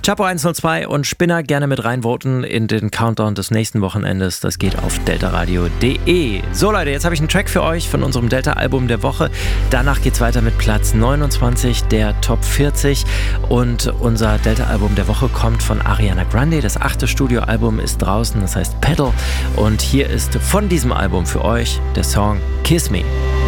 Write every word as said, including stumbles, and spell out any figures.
Chapo hundertzwei und Spinner gerne mit reinvoten in den Countdown des nächsten Wochenendes. Das geht auf deltaradio punkt de. So Leute, jetzt habe ich einen Track für euch von unserem Delta-Album der Woche. Danach geht's weiter mit Platz neunundzwanzig der Top vierzig. Und unser Delta-Album der Woche kommt von Ariana Grande. Das achte Studioalbum ist draußen, das heißt Pedal. Und hier ist von diesem Album für euch der Song Kiss Me.